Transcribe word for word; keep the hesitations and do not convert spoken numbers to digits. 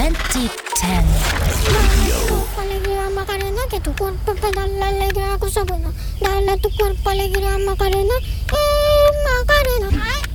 twenty ten. Alegría Macarena, que tu cuerpo para la alegría, cosa buena. Dale a tu cuerpo alegría Macarena, eh Macarena.